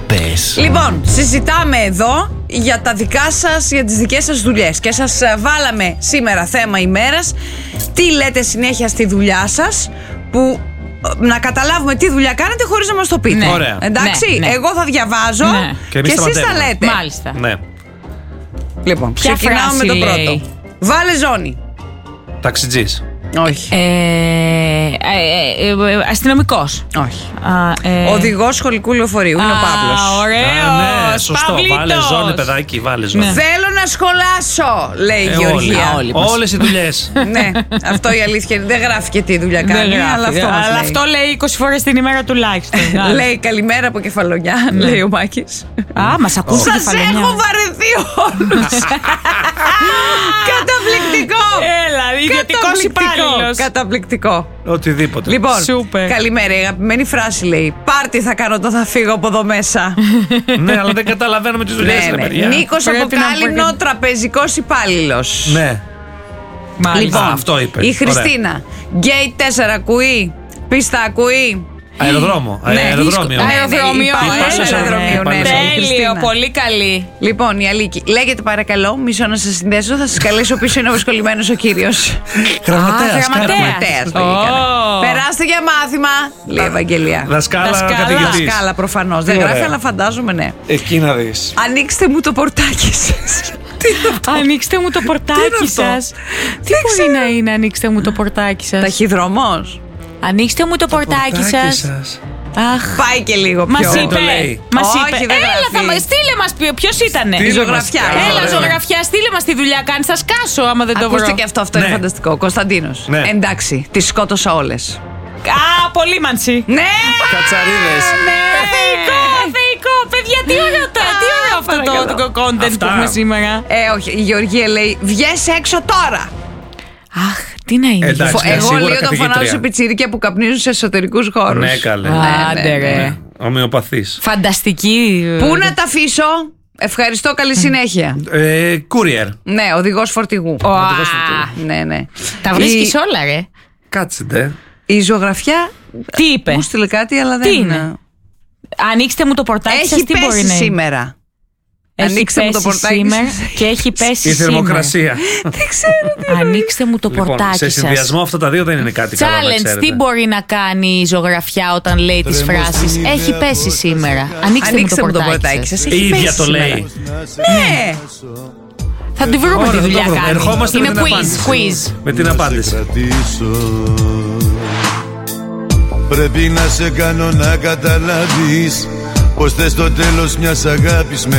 πες. Λοιπόν, συζητάμε εδώ για τα δικά σας, για τις δικές σας δουλειές. Και σας βάλαμε σήμερα θέμα ημέρας. Τι λέτε συνέχεια στη δουλειά σας, που να καταλάβουμε τι δουλειά κάνετε χωρίς να μας το πείτε. Ωραία. Εντάξει, Ναι. εγώ θα διαβάζω Και και εσείς θα σταματεύουμε. λέτε. Μάλιστα. Ναι. Λοιπόν, Ποια ξεκινάμε με φράση το λέει? πρώτο. Βάλε ζώνη. Ταξιτζής. Όχι. Αστυνομικός. Όχι. Οδηγός σχολικού λεωφορείου. Είναι ο Παύλος. Ωραίος. Ναι, σωστό. Παυλίτος. Βάλε ζώνη, παιδάκι, βάλε ζώνη. Θέλω να σχολάσω, λέει η Γεωργία. όλοι μας. Όλες οι δουλειές. Ναι, αυτό η αλήθεια είναι. Δεν γράφει και τι δουλειά κάνει, αλλά αυτό μας Αλλά λέει. αυτό λέει 20 φορές την ημέρα τουλάχιστον. Λέει καλημέρα από Κεφαλονιά, λέει ο Μάκης. Α, μας ακούσει η Σας Κεφαλονιά. έχω βαρεθεί όλους. Καταπληκτικό. Έλα, ιδιωτικός υπάλληλος. Καταπληκτικό. Οτιδήποτε. Λοιπόν, Σούπερ. καλημέρα. Η αγαπημένη φράση λέει: πάρτι θα κάνω όταν θα φύγω από εδώ μέσα. Ναι, αλλά δεν καταλαβαίνουμε τις δουλειές, ρε παιδιά. Νίκος Πρέπει Αποκάλυμνο, να τραπεζικός υπάλληλος. Ναι. Μάλιστα. Α, αυτό είπε. Η Χριστίνα. Gate 4 ακούει. Πίστα ακούει. Αεροδρόμιο. Ναι, Αεροδρόμιο. Αεροδρόμιο. Αεροδρόμιο, ναι, ναι. Τέλειο, Χριστίνα. πολύ καλή. Λοιπόν, η Αλίκη. Λέγεται παρακαλώ, μισό να σας συνδέσω. Θα σας καλέσω πίσω, είναι απασχολημένος ο κύριος. Γραμματέας. Γραμματέας το έκανε. Περάστε για μάθημα, λέει η Ευαγγελία. Δασκάλα, Δασκάλα. καθηγητής. Δασκάλα προφανώς. Δεν ωραία. γράφει, αλλά φαντάζομαι ναι. Εκεί να δεις. Ανοίξτε μου το πορτάκι σας. Ανοίξτε μου το πορτάκι αυτό? σας. Τι μπορεί να είναι, ανοίξτε μου το πορτάκι σας. Ταχυδρομός. Ανοίξτε μου το πορτάκι σας. Αχ. Πάει και λίγο Μας πιο. Δεν είπε. το λέει. Μας Όχι, είπε. δεν Έλα, γράφει. στείλε μας ποιος ήτανε. Στείλε ζωγραφιά. μας. Έλα, Ωραία. ζωγραφιά, στείλε μας τη δουλειά κάνεις. Θα σκάσω άμα δεν το βρω. Ακούστε και αυτό είναι Ναι. φανταστικό. Κωνσταντίνος. Ναι. Εντάξει, τις σκότωσα όλες. Α, απολύμανση. Ναι! Κατσαρίδες. Ναι! Θεϊκό, θεϊκό. Παιδιά, τι ωραίο τι ωραίο αυτό παρακαλώ. το content Αυτά. που έχουμε σήμερα. Όχι, η Γεωργία λέει: βγες έξω τώρα! Αχ, τι να είναι. Εντάξει. Εγώ σίγουρα λέω όταν καθηγήτρια. φωνάζω σε πιτσίρικα που καπνίζουν σε εσωτερικούς χώρους. Ναι, καλέ. Άντε ρε. Ομοιοπαθής. Φανταστική. Πού να τα αφήσω? Ευχαριστώ, καλή συνέχεια. Courier. Ναι, οδηγός φορτηγού. Ω, Ναι, ναι. τα βρίσκεις όλα, ρε. Κάτσετε. Η ζωγραφιά Τι είπε. μου στείλε κάτι, αλλά δεν Τι είναι? Ανοίξτε μου το πορτάκι σας, Έχει τι μπορεί πέσει να είναι. σήμερα. Έχει Ανοίξτε μου το πέσει πορτάκι σήμερα σας. και έχει πέσει Η σήμερα. θερμοκρασία. Δεν ξέρω τι. Ανοίξτε μου το Λοιπόν, πορτάκι σε σας. συνδυασμό αυτά τα δύο δεν είναι κάτι καλό να Challenge, ξέρετε. τι μπορεί να κάνει η ζωγραφιά όταν λέει τις φράσεις. Έχει πέσει σήμερα. Ανοίξτε μου το πορτάκι σας. Η Έχει ίδια πέσει το σήμερα. λέει. Ναι. Θα τη βρούμε Ωραία, τη θα το δουλειά βρούμε. κάνει. Ερχόμαστε με Είναι την quiz, απάντηση. quiz. Με την απάντηση. Πρέπει να σε κάνω να καταλάβεις πως θες το τέλος μιας αγάπης.